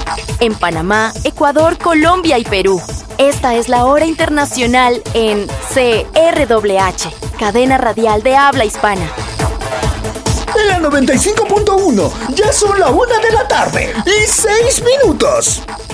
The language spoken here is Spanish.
En Panamá, Ecuador, Colombia y Perú. Esta es la hora internacional en CRWH, cadena radial de habla hispana. En la 95.1, ya son la 1 de la tarde y 6 minutos.